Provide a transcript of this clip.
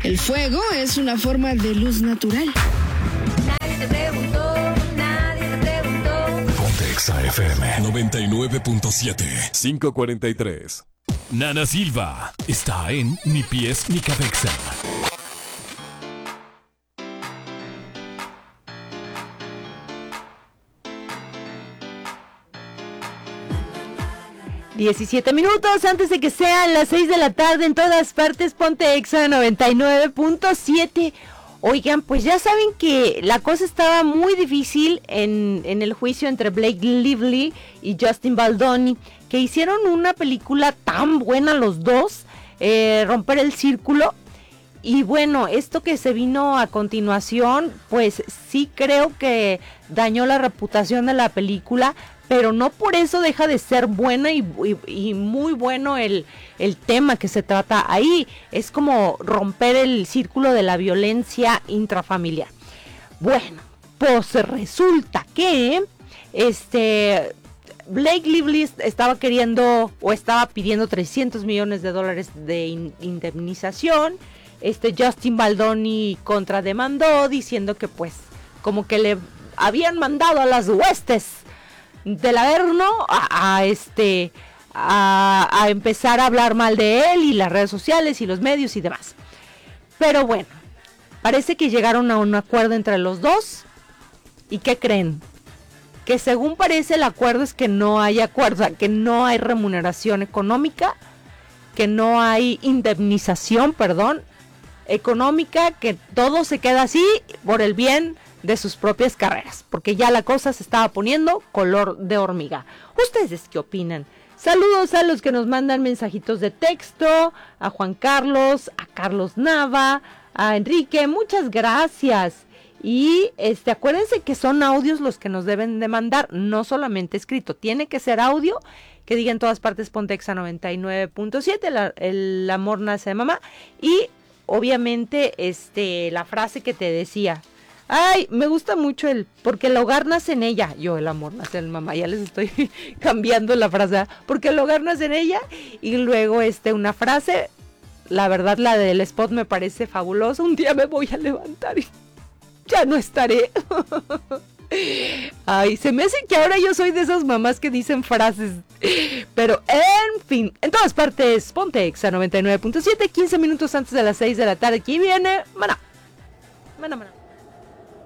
El fuego es una forma de luz natural. Nadie te preguntó, nadie te preguntó. Ponte Exa FM 99.7 543. Nana Silva está en Ni Pies Ni Cabeza. ...17 minutos antes de que sean las 6 de la tarde en todas partes, ponte Exa 99.7. Oigan, pues ya saben que la cosa estaba muy difícil en el juicio entre Blake Lively y Justin Baldoni, que hicieron una película tan buena los dos, Romper el Círculo. Y bueno, esto que se vino a continuación, pues sí creo que dañó la reputación de la película, pero no por eso deja de ser buena y muy bueno el tema que se trata ahí. Es como romper el círculo de la violencia intrafamiliar. Bueno, pues resulta que Blake Lively estaba queriendo o estaba pidiendo $300 millones de indemnización. Justin Baldoni contrademandó diciendo que pues como que le habían mandado a las huestes del Averno a empezar a hablar mal de él y las redes sociales y los medios y demás. Pero bueno, parece que llegaron a un acuerdo entre los dos. ¿Y qué creen? Que según parece el acuerdo es que no hay acuerdo, que no hay remuneración económica, que no hay indemnización, económica, que todo se queda así por el bien de sus propias carreras, porque ya la cosa se estaba poniendo color de hormiga. ¿Ustedes qué opinan? Saludos a los que nos mandan mensajitos de texto, a Juan Carlos, a Carlos Nava, a Enrique, muchas gracias. Y acuérdense que son audios los que nos deben de mandar, no solamente escrito, tiene que ser audio, que diga en todas partes ponte Exa 99.7, el amor nace de mamá, y obviamente la frase que te decía. Ay, me gusta mucho porque el hogar nace en ella. Yo, el amor nace en mamá, ya les estoy cambiando la frase. Porque el hogar nace en ella. Y luego una frase, la verdad la del spot me parece fabulosa. Un día me voy a levantar y ya no estaré. Ay, se me hace que ahora yo soy de esas mamás que dicen frases. Pero en fin, en todas partes, ponte Exa 99.7, 15 minutos antes de las 6 de la tarde. Aquí viene, Maná.